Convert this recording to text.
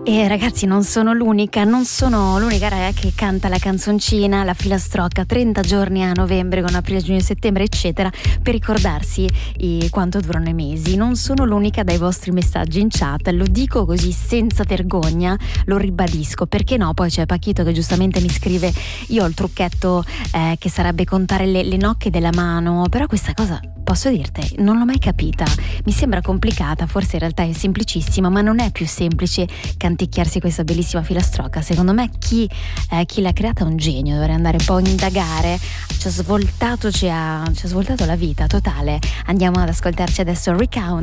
E ragazzi, non sono l'unica che canta la canzoncina, la filastrocca 30 giorni a novembre con aprile, giugno e settembre eccetera, per ricordarsi quanto durano i mesi. Non sono l'unica dai vostri messaggi in chat, lo dico così senza vergogna, lo ribadisco, perché no? Poi c'è Pachito che giustamente mi scrive: io ho il trucchetto che sarebbe contare le nocche della mano, però questa cosa, posso dirti, non l'ho mai capita, mi sembra complicata, forse in realtà è semplicissima, ma non è più semplice canticchiarsi questa bellissima filastrocca. Secondo me chi l'ha creata è un genio, dovrei andare un po' a indagare, ci ha svoltato la vita totale. Andiamo ad ascoltarci adesso Recount